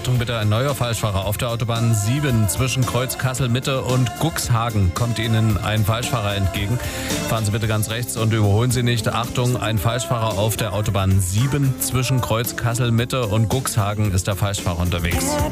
Achtung bitte, ein neuer Falschfahrer auf der Autobahn 7 zwischen Kreuz Kassel-Mitte und Guxhagen kommt Ihnen ein Falschfahrer entgegen. Fahren Sie bitte ganz rechts und überholen Sie nicht. Achtung, ein Falschfahrer auf der Autobahn 7 zwischen Kreuz Kassel-Mitte und Guxhagen ist der Falschfahrer unterwegs.